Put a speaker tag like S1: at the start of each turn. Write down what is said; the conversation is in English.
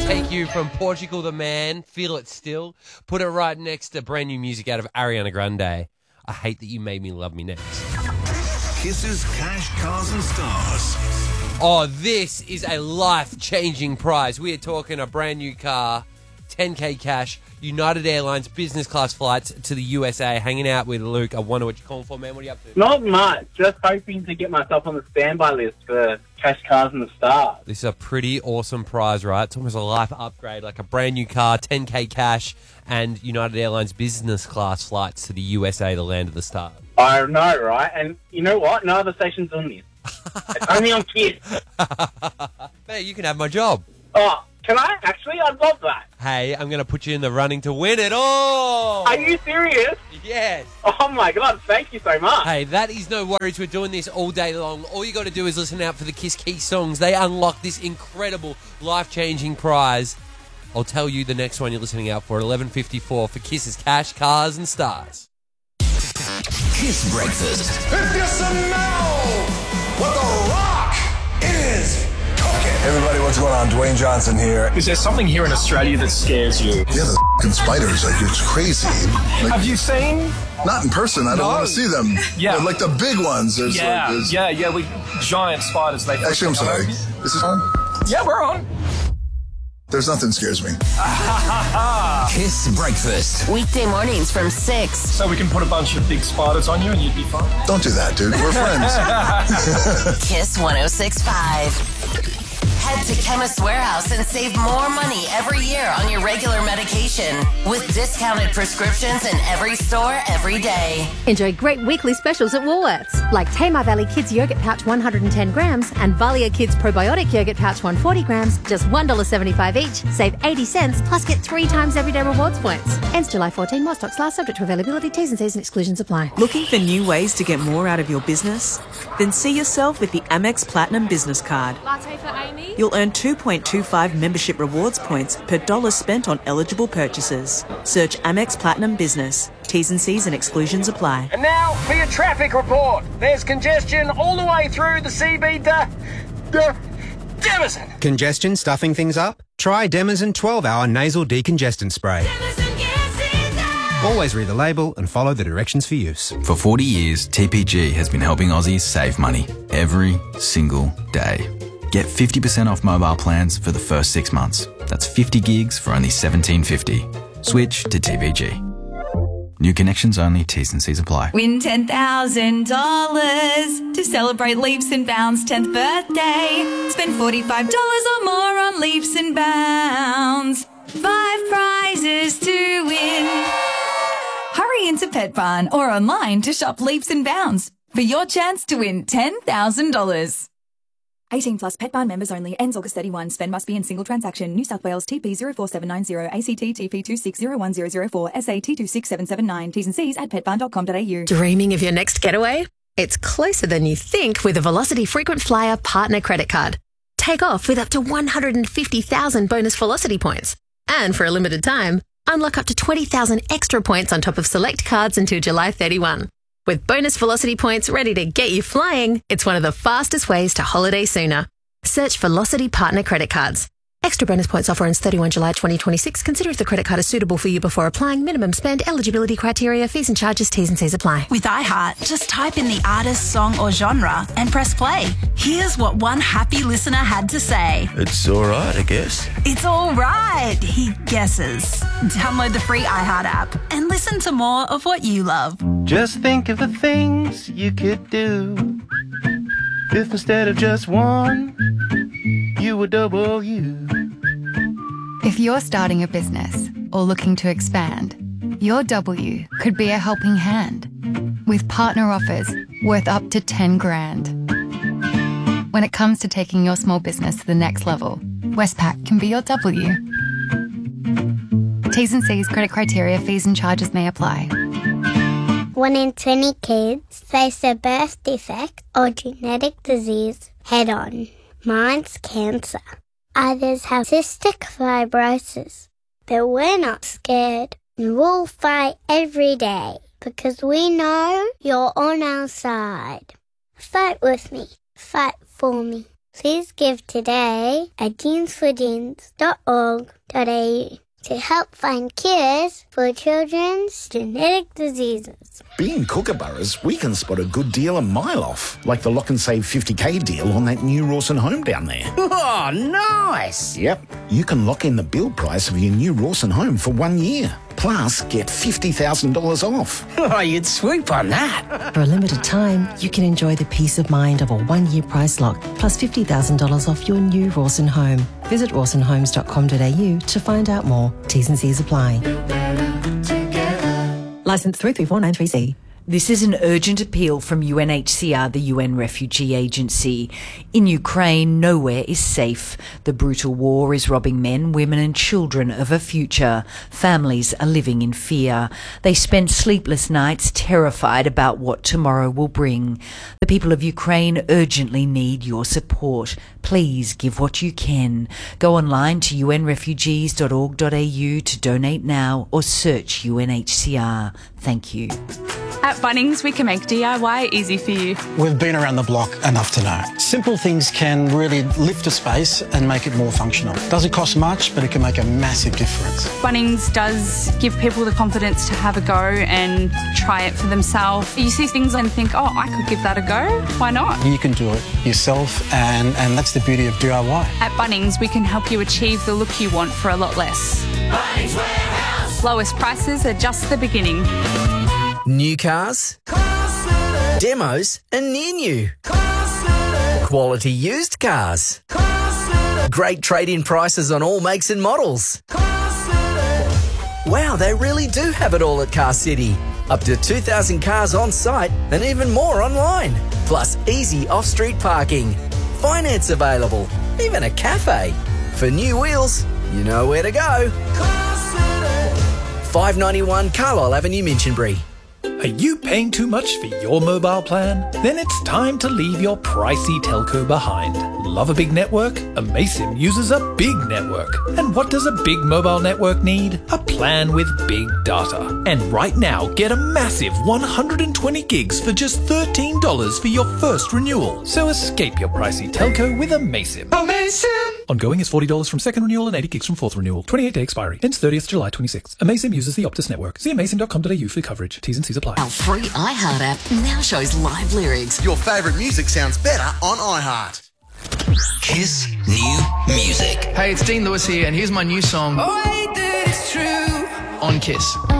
S1: take you from Portugal the Man, Feel It Still, put it right next to brand new music out of Ariana Grande. I Hate That You Made Me Love Me Next.
S2: Kisses, Cash, Cars and Stars.
S1: Oh, this is a life-changing prize. We are talking a brand new car, 10K cash, United Airlines business class flights to the USA, hanging out with Luke. I wonder what you're calling for, man. What are you up to?
S3: Not much. Just hoping to get myself on the standby list for Cash, Cars and the Stars.
S1: This is a pretty awesome prize, right? It's almost a life upgrade, like a brand new car, 10K cash, and United Airlines business class flights to the USA, the land of the stars.
S3: I know, right? And you know what? No other station's on this. It's only on Kiss.
S1: Man, you can have my job.
S3: Oh, can I? Actually, I'd love that.
S1: Hey, I'm going to put you in the running to win it all.
S3: Are you serious?
S1: Yes.
S3: Oh, my God. Thank you so much.
S1: Hey, that is no worries. We're doing this all day long. All you got to do is listen out for the Kiss Key songs. They unlock this incredible, life-changing prize. I'll tell you the next one you're listening out for, 11:54 for Kiss's Cash, Cars and Stars.
S2: Kiss Breakfast.
S4: If you smell what The Rock is cooking.
S5: Everybody, what's going on? Dwayne Johnson here.
S6: Is there something here in Australia that scares you?
S5: Yeah, the f***ing spiders, like, it's crazy. Like,
S6: Have you seen?
S5: not in person, I don't want to see them.
S6: Yeah.
S5: But, like the big ones. There's
S6: We giant spiders. They
S5: Actually, I'm sorry. This is on?
S6: Yeah, we're on.
S5: There's nothing scares me.
S2: Kiss Breakfast.
S7: Weekday mornings from 6.
S6: So we can put a bunch of big spiders on you and you'd be fine.
S5: Don't do that, dude. We're friends.
S7: Kiss 106.5. Head to Chemist Warehouse and save more money every year on your regular medication with discounted prescriptions in every store every day.
S8: Enjoy great weekly specials at Woolworths, like Tamar Valley Kids Yogurt Pouch 110 grams and Valia Kids Probiotic Yogurt Pouch 140 grams, just $1.75 each. Save 80 cents, plus get 3 times everyday rewards points. Ends July 14. More stocks last, subject to availability. T's and C's and exclusions apply.
S9: Looking for new ways to get more out of your business? Then see yourself with the Amex Platinum Business Card.
S10: Latte for Amy.
S9: You'll earn 2.25 membership rewards points per dollar spent on eligible purchases. Search Amex Platinum Business. T's and C's and exclusions apply.
S11: And now for your traffic report. There's congestion all the way through the CB Demison.
S12: Congestion stuffing things up? Try Demison 12-hour nasal decongestant spray. Always read the label and follow the directions for use.
S13: For 40 years, TPG has been helping Aussies save money every single day. Get 50% off mobile plans for the first 6 months. That's 50 gigs for only $17.50. Switch to TPG. New connections only. T's and C's apply.
S14: Win $10,000 to celebrate Leaps and Bounds' 10th birthday. Spend $45 or more on Leaps and Bounds. 5 prizes to win. Hurry into Pet Barn or online to shop Leaps and Bounds for your chance to win $10,000.
S15: 18 plus Pet Barn members only. Ends August 31. Spend must be in single transaction. New South Wales TP 04790 ACT TP 260104 SA T26779. T's and C's at petbarn.com.au.
S8: Dreaming of your next getaway? It's closer than you think with a Velocity Frequent Flyer Partner Credit Card. Take off with up to 150,000 bonus Velocity points. And for a limited time, unlock up to 20,000 extra points on top of select cards until July 31. With bonus Velocity points ready to get you flying, it's one of the fastest ways to holiday sooner. Search Velocity Partner Credit Cards. Extra bonus points offer ends 31 July 2026. Consider if the credit card is suitable for you before applying. Minimum spend, eligibility criteria, fees and charges, T's and C's apply.
S16: With iHeart, just type in the artist, song or genre and press play. Here's what one happy listener had to say.
S17: It's all right, I guess.
S16: It's all right, he guesses. Download the free iHeart app and listen to more of what you love.
S17: Just think of the things you could do if instead of just one, you were double you.
S18: If you're starting a business or looking to expand, your W could be a helping hand with partner offers worth up to 10 grand. When it comes to taking your small business to the next level, Westpac can be your W. T's and C's, credit criteria, fees and charges may apply.
S19: 1 in 20 kids face a birth defect or genetic disease head on. Mine's cancer. Others have cystic fibrosis. But we're not scared. We'll fight every day because we know you're on our side. Fight with me. Fight for me. Please give today at jeansforjeans.org.au to help find cures for children's genetic diseases.
S10: Being Kookaburras, we can spot a good deal a mile off, like the Lock and Save 50k deal on that new Rawson home down there.
S20: Oh, nice!
S10: Yep, you can lock in the build price of your new Rawson home for 1 year. Plus, get $50,000 off.
S20: Oh, you'd swoop on that.
S21: For a limited time, you can enjoy the peace of mind of a 1-year price lock plus $50,000 off your new Rawson home. Visit rawsonhomes.com.au to find out more. T's and C's apply.
S9: Licence 334930C.
S22: This is an urgent appeal from UNHCR, the UN Refugee Agency. In Ukraine, nowhere is safe. The brutal war is robbing men, women and children of a future. Families are living in fear. They spend sleepless nights terrified about what tomorrow will bring. The people of Ukraine urgently need your support. Please give what you can. Go online to unrefugees.org.au to donate now or search UNHCR. Thank you.
S23: At Bunnings, we can make DIY easy for you.
S24: We've been around the block enough to know. Simple things can really lift a space and make it more functional. Doesn't cost much, but it can make a massive difference.
S23: Bunnings does give people the confidence to have a go and try it for themselves. You see things and think, oh, I could give that a go. Why not?
S24: You can do it yourself, and that's the beauty of DIY.
S23: At Bunnings, we can help you achieve the look you want for a lot less. Bunnings Warehouse. Lowest prices are just the beginning.
S25: New cars, demos and near new, quality used cars, great trade-in prices on all makes and models. Wow, they really do have it all at Car City. Up to 2,000 cars on site and even more online. Plus easy off-street parking, finance available, even a cafe. For new wheels, you know where to go. 591 Carlisle Avenue, Minchinbury.
S26: Are you paying too much for your mobile plan? Then it's time to leave your pricey telco behind. Love a big network? Amaysim uses a big network. And what does a big mobile network need? A plan with big data. And right now, get a massive 120 gigs for just $13 for your first renewal. So escape your pricey telco with Amaysim. Amaysim! Ongoing is $40 from second renewal and 80 gigs from fourth renewal. 28-day expiry. Ends 30th July 26. Amaysim uses the Optus network. See amaysim.com.au for coverage. T's and C's apply.
S27: Our free iHeart app now shows live lyrics.
S28: Your favourite music sounds better on iHeart.
S27: Kiss New Music.
S29: Hey, it's Dean Lewis here, and here's my new song
S27: It's true.
S29: on Kiss.